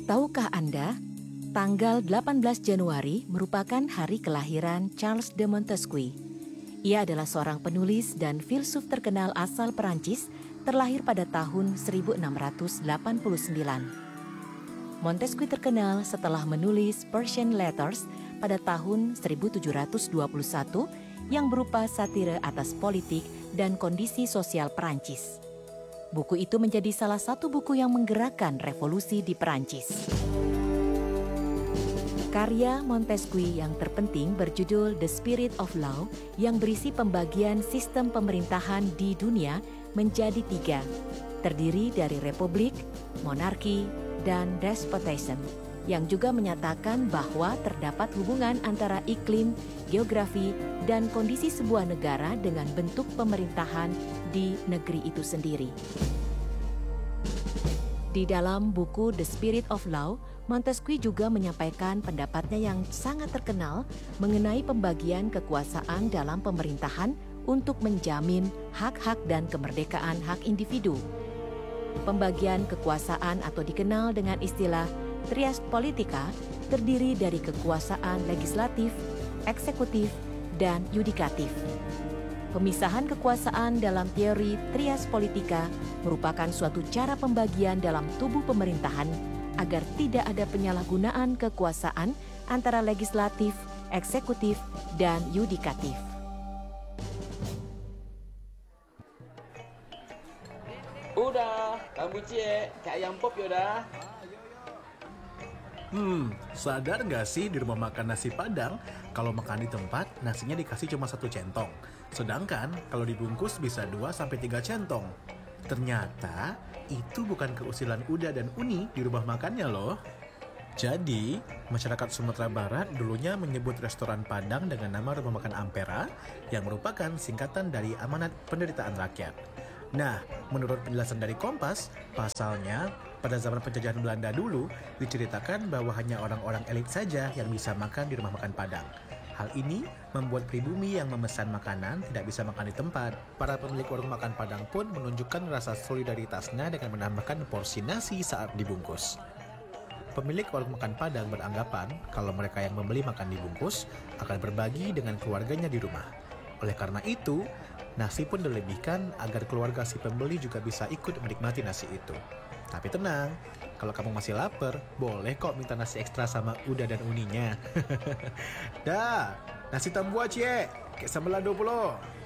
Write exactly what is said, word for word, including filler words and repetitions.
Tahukah Anda, tanggal delapan belas Januari merupakan hari kelahiran Charles de Montesquieu. Ia adalah seorang penulis dan filsuf terkenal asal Perancis, terlahir pada tahun seribu enam ratus delapan puluh sembilan. Montesquieu terkenal setelah menulis Persian Letters pada tahun seribu tujuh ratus dua puluh satu yang berupa satire atas politik dan kondisi sosial Perancis. Buku itu menjadi salah satu buku yang menggerakkan revolusi di Perancis. Karya Montesquieu yang terpenting berjudul The Spirit of Law yang berisi pembagian sistem pemerintahan di dunia menjadi tiga, terdiri dari republik, monarki, dan despotism, yang juga menyatakan bahwa terdapat hubungan antara iklim, geografi, dan kondisi sebuah negara dengan bentuk pemerintahan di negeri itu sendiri. Di dalam buku The Spirit of Law, Montesquieu juga menyampaikan pendapatnya yang sangat terkenal mengenai pembagian kekuasaan dalam pemerintahan untuk menjamin hak-hak dan kemerdekaan hak individu. Pembagian kekuasaan atau dikenal dengan istilah trias politica terdiri dari kekuasaan legislatif, eksekutif, dan yudikatif. Pemisahan kekuasaan dalam teori trias politica merupakan suatu cara pembagian dalam tubuh pemerintahan agar tidak ada penyalahgunaan kekuasaan antara legislatif, eksekutif, dan yudikatif. Udah, kamu cie, kayak ayam pop ya udah. Hmm, sadar nggak sih di rumah makan nasi Padang, kalau makan di tempat, nasinya dikasih cuma satu centong. Sedangkan kalau dibungkus bisa dua sampai tiga centong. Ternyata itu bukan keusilan Uda dan Uni di rumah makannya loh. Jadi, masyarakat Sumatera Barat dulunya menyebut restoran Padang dengan nama Rumah Makan Ampera yang merupakan singkatan dari Amanat Penderitaan Rakyat. Nah, menurut penjelasan dari Kompas, pasalnya pada zaman penjajahan Belanda dulu diceritakan bahwa hanya orang-orang elit saja yang bisa makan di rumah makan Padang. Hal ini membuat pribumi yang memesan makanan tidak bisa makan di tempat. Para pemilik warung makan Padang pun menunjukkan rasa solidaritasnya dengan menambahkan porsi nasi saat dibungkus. Pemilik warung makan Padang beranggapan kalau mereka yang membeli makan dibungkus akan berbagi dengan keluarganya di rumah. Oleh karena itu, nasi pun dilebihkan agar keluarga si pembeli juga bisa ikut menikmati nasi itu. Tapi tenang, kalau kamu masih lapar, boleh kok minta nasi ekstra sama Uda dan Uninya. Dah, nasi tambua cie, kayak sambal dua puluh.